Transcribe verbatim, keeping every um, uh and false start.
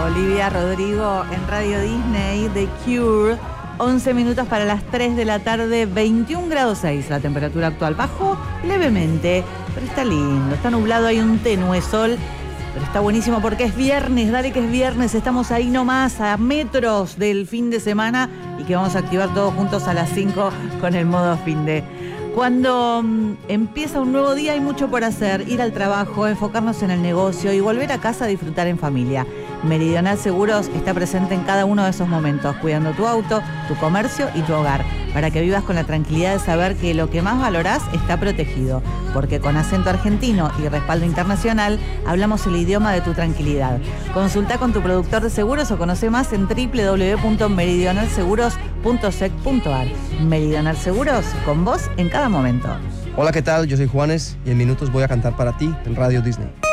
Olivia Rodrigo en Radio Disney, The Cure. once minutos para las tres de la tarde, veintiún grados seis la temperatura actual. Bajó levemente, pero está lindo. Está nublado, hay un tenue sol, pero está buenísimo porque es viernes. Dale que es viernes, estamos ahí nomás, a metros del fin de semana, y que vamos a activar todos juntos a las cinco con el modo fin de. Cuando um, empieza un nuevo día hay mucho por hacer, ir al trabajo, enfocarnos en el negocio y volver a casa a disfrutar en familia. Meridional Seguros está presente en cada uno de esos momentos, cuidando tu auto, tu comercio y tu hogar, para que vivas con la tranquilidad de saber que lo que más valorás está protegido, porque con acento argentino y respaldo internacional hablamos el idioma de tu tranquilidad. Consulta con tu productor de seguros o conoce más en doble u doble u doble u punto meridional seguros punto sec punto ar. Meridional Seguros, con vos en cada momento. Hola, ¿qué tal? Yo soy Juanes y en minutos voy a cantar para ti en Radio Disney.